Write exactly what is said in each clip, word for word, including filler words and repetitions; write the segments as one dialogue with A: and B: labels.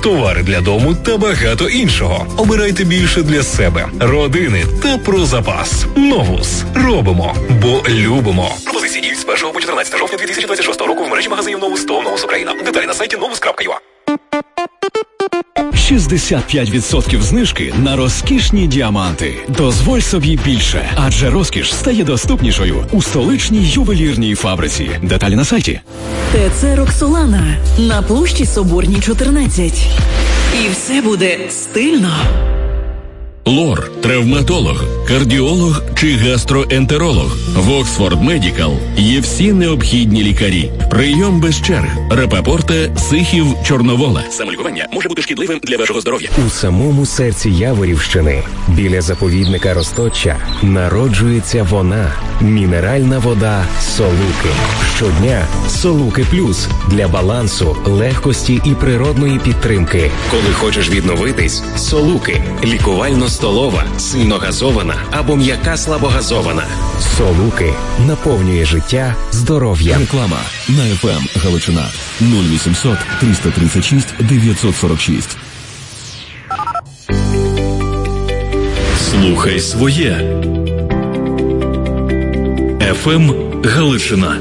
A: товари для дому та багато іншого. Обирайте більше для себе, родини та про запас. Новус. Робимо, бо любимо. Пропозиції діють з першого по чотирнадцяте жовтня дві тисячі двадцять шостого року в мережі магазинів Новус та Новус Україна. Деталі на сайті новус крапка ю а.
B: шістдесят п'ять відсотків знижки на розкішні діаманти. Дозволь собі більше, адже розкіш стає доступнішою у столичній ювелірній фабриці. Деталі на сайті.
C: ТЦ «Роксолана» на площі Соборній, чотирнадцять. І все буде стильно.
D: Лор, травматолог, кардіолог чи гастроентеролог. В Оксфорд Медікал є всі необхідні лікарі. Прийом без черг. Рапапорта, Сихів, Чорновола. Самолікування може бути шкідливим для вашого здоров'я.
E: У самому серці Яворівщини, біля заповідника Розточчя, народжується вона. Мінеральна вода «Солуки». Щодня «Солуки Плюс» для балансу, легкості і природної підтримки. Коли хочеш відновитись, «Солуки» – лікувально-столова, сильногазована або м'яка слабогазована. «Солуки» наповнює життя здоров'ям.
D: Реклама на еф ем Галичина нуль вісімсот триста тридцять шість дев'ятсот сорок шість. Слухай своє. еф ем Галичина.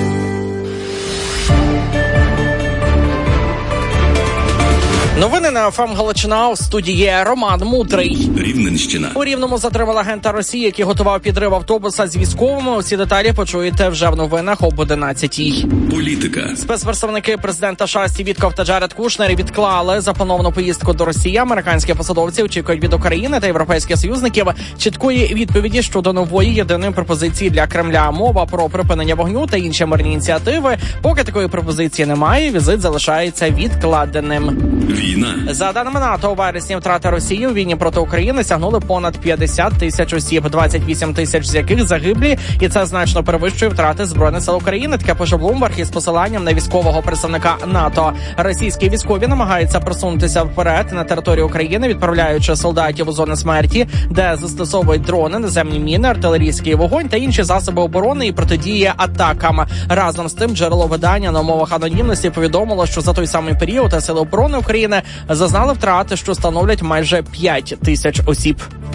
F: Новини на еф ем Галичина, у студії Роман Мутрий.
D: Рівненщина.
F: У Рівному затримали агента Росії, який готував підрив автобуса з військовими. Усі деталі почуєте вже в новинах об одинадцятій.
D: Політика.
F: Спецпредставники президента США Стів Вітков та Джаред Кушнер відклали заплановану поїздку до Росії. Американські посадовці очікують від України та європейських союзників чіткої відповіді щодо нової єдиної пропозиції для Кремля. Мова про припинення вогню та інші мирні ініціативи. Поки такої пропозиції немає, візит залишається відкладеним.
D: Війна.
F: За даними НАТО, у вересні втрати Росії у війні проти України сягнули понад п'ятдесят тисяч осіб, двадцять вісім тисяч з яких загиблі, і це значно перевищує втрати Збройних сил України. Таке пише Bloomberg із посиланням на військового представника НАТО. Російські військові намагаються просунутися вперед на територію України, відправляючи солдатів у зони смерті, де застосовують дрони, наземні міни, артилерійський вогонь та інші засоби оборони і протидії атакам. Разом з тим, джерело видання на умовах анонімності повідомило, що за той самий період Сили оборони України зазнали втрати, що становлять майже п'ять тисяч осіб.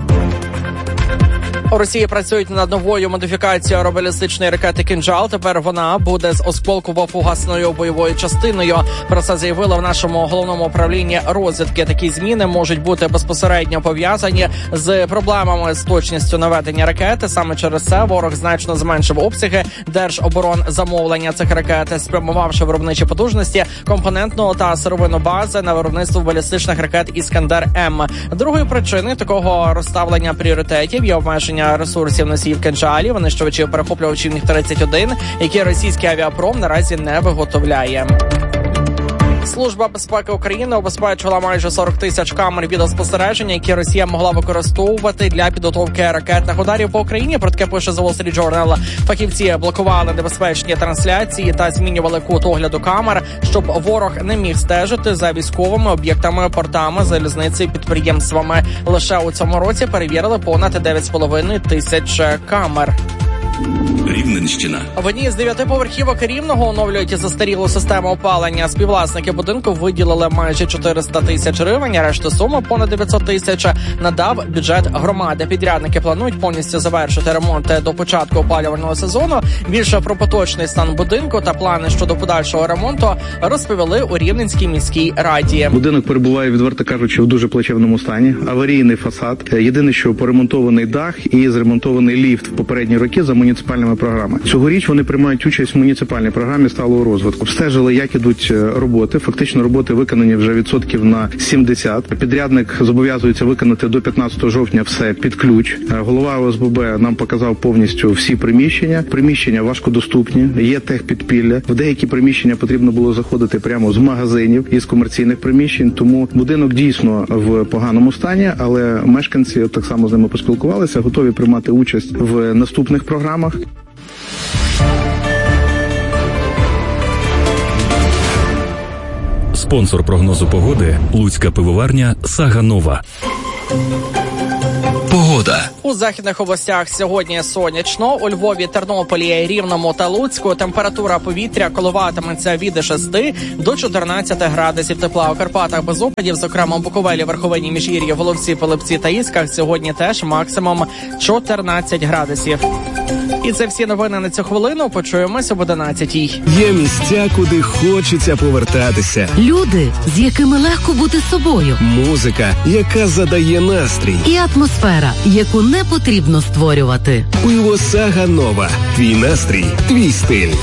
F: У Росії працюють над новою модифікацією аеробалістичної ракети «Кинжал». Тепер вона буде з осколково-фугасною бойовою частиною. Про це заявили в нашому головному управлінні розвідки. Такі зміни можуть бути безпосередньо пов'язані з проблемами з точністю наведення ракети. Саме через це ворог значно зменшив обсяги держоборонзамовлення цих ракет, спрямувавши виробничі потужності компонентного та сировинну бази на виробництво балістичних ракет «Іскандер-М». Другою причиною такого розставлення пріоритетів є обмеження ресурсів носіїв «Кинжалів», винищувачів перехоплювачів Міг тридцять один, які російський авіапром наразі не виготовляє. Служба безпеки України обезпечила майже сорок тисяч камер відеоспостереження, які Росія могла використовувати для підготовки ракетних ударів по Україні. Про таке пише The Wall Street Journal. Фахівці блокували небезпечні трансляції та змінювали кут огляду камер, щоб ворог не міг стежити за військовими об'єктами, портами, залізницею, підприємствами. Лише у цьому році перевірили понад дев'ять з половиною тисяч камер.
D: Рівненщина.
F: В одній з дев'яти поверхівок Рівного оновлюють застарілу систему опалення. Співвласники будинку виділили майже чотириста тисяч гривень, а решту суми понад дев'ятсот тисяч надав бюджет громади. Підрядники планують повністю завершити ремонт до початку опалювального сезону. Більше про поточний стан будинку та плани щодо подальшого ремонту розповіли у Рівненській міській раді.
G: Будинок перебуває, відверто кажучи, в дуже плачевному стані. Аварійний фасад. Єдине, що поремонтований дах і зремонтований ліфт в попередні роки за муніципальними програмами. Цьогоріч вони приймають участь в муніципальній програмі сталого розвитку. Обстежили, як ідуть роботи. Фактично роботи виконані вже відсотків на сімдесят. Підрядник зобов'язується виконати до п'ятнадцятого жовтня все під ключ. Голова О С Б Б нам показав повністю всі приміщення. Приміщення важкодоступні, є техпідпілля. В деякі приміщення потрібно було заходити прямо з магазинів із комерційних приміщень, тому будинок дійсно в поганому стані, але мешканці так само з ними поспілкувалися, готові приймати участь в наступних програмах.
D: Спонсор прогнозу погоди – Луцька пивоварня «Сага Нова». Погода. погода.
F: У західних областях сьогодні сонячно. У Львові, Тернополі, Рівному та Луцьку температура повітря коливатиметься від шести до чотирнадцяти градусів тепла. У Карпатах без опадів, зокрема у Буковелі, Верховині, Міжгір'ї, Воловці, Пилипці та Ісках сьогодні теж максимум чотирнадцять градусів. І це всі новини на цю хвилину. Почуємось об одинадцятій.
H: Є місця, куди хочеться повертатися.
I: Люди, з якими легко бути собою.
H: Музика, яка задає настрій.
I: І атмосфера, яку не потрібно створювати.
H: Пиво Сага Нова. Твій настрій, твій стиль.